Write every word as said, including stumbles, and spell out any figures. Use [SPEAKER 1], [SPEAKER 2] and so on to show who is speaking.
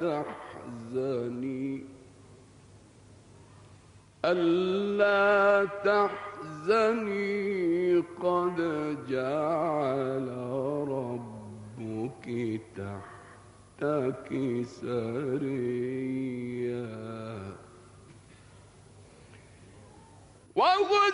[SPEAKER 1] تحزني ألا تحزني قد جعل ربك تحتك سريا وهو